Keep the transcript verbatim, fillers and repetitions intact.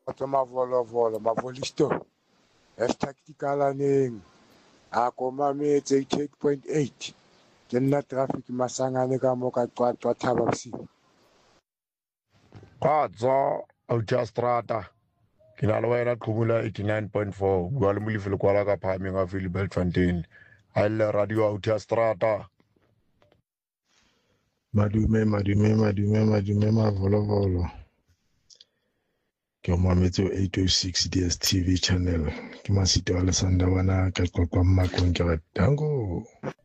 Otso mavolo-volo, mavolisto. As tactical aneng. Ako mametse eighty-eight point eight. Ke nna traffic masangane ka mo ka Qwaqwa Thaba bosiu. Qatso Autostrada. Ke na le wena Qhubula eighty-nine point four. Bua le molefelo kwala ka phahameng a Philip Fontaine. Ha ile radio Autostrada. Madume madume madume madume mavolo-volo. Ke o mametse o eight oh six D S T V channel. Ke Masito Alessandra wana ka Qwaqwa Mmakong ke re tango.